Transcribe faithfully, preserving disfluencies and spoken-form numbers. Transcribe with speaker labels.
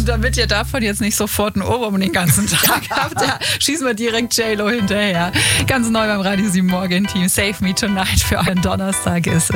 Speaker 1: damit ihr davon jetzt nicht sofort einen Ohrwurm den ganzen Tag habt, ja, schießen wir direkt J-Lo hinterher. Ganz neu beim Radio sieben Morgen Team. Save Me Tonight für einen Donnerstag ist es.